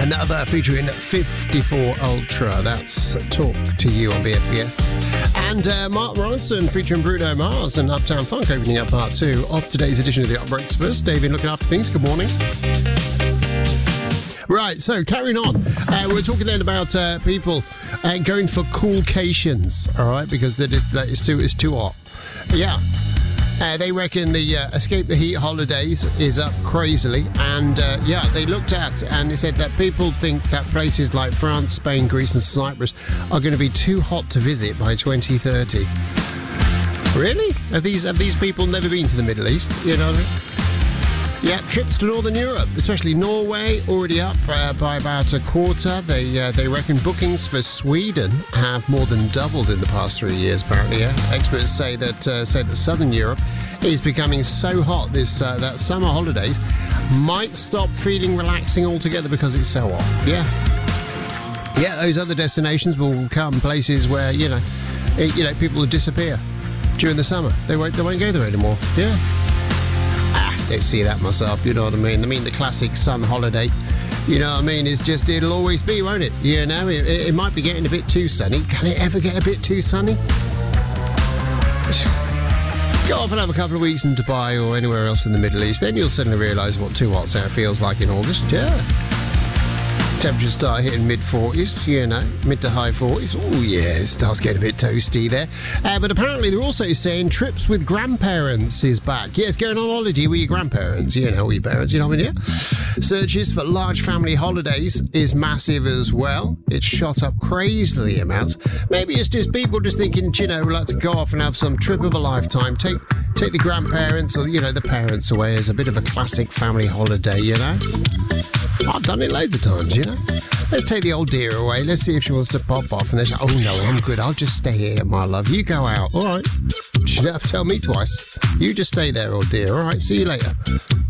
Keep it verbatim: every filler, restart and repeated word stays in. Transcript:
Another featuring fifty-four Ultra. That's Talk to You on B F B S. And uh, Mark Ronson featuring Bruno Mars and Uptown Funk opening up part two of today's edition of the Up Breakfast. David looking after things. Good morning. Right, so carrying on. Uh, we're talking then about uh, people uh, going for coolcations, all right, because that is, that is too, it's too hot. Yeah. Uh, they reckon the uh, Escape the Heat holidays is up crazily, and uh, yeah, they looked at and they said that people think that places like France, Spain, Greece and Cyprus are going to be too hot to visit by twenty thirty. Really? Have these have these people never been to the Middle East? You know what I mean? Yeah, trips to Northern Europe, especially Norway, already up uh, by about a quarter. They uh, they reckon bookings for Sweden have more than doubled in the past three years, apparently. Yeah. Experts say that uh, say that Southern Europe is becoming so hot this uh, that summer holidays might stop feeling relaxing altogether because it's so hot. Yeah. Yeah, those other destinations will become places where, you know, it, you know, people will disappear during the summer. They won't they won't go there anymore. Yeah. Don't see that myself, you know what I mean? I mean, the classic sun holiday, you know what I mean, is just, it'll always be, won't it? You know, it, it might be getting a bit too sunny. Can it ever get a bit too sunny? Go off and have a couple of weeks in Dubai or anywhere else in the Middle East, then you'll suddenly realise what too hot's out feels like in August, yeah. Temperatures start hitting mid forties, you know, mid to high forties. Oh, yeah, it starts getting a bit toasty there. Uh, but apparently they're also saying trips with grandparents is back. Yes, going on holiday with your grandparents, you know, with your parents, you know what I mean? Yeah. Searches for large family holidays is massive as well. It's shot up crazily amounts. Maybe it's just people just thinking, you know, let's go off and have some trip of a lifetime. Take take the grandparents or, you know, the parents away as a bit of a classic family holiday, you know? I've done it loads of times, you know. Let's take the old dear away. Let's see if she wants to pop off. And they're like, oh, no, I'm good. I'll just stay here, my love. You go out. All right. You don't have to tell me twice. You just stay there, old dear. All right. See you later.